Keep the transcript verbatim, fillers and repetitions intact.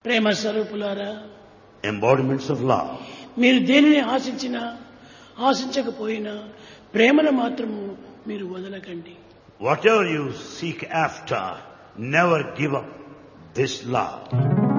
ప్రేమ స్వరూపులారా, embodiments of love. మీరు దేనిని ఆశించినా ఆశించకపోయినా ప్రేమను మాత్రము మీరు వదలకండి. Whatever you seek after, never give up this love.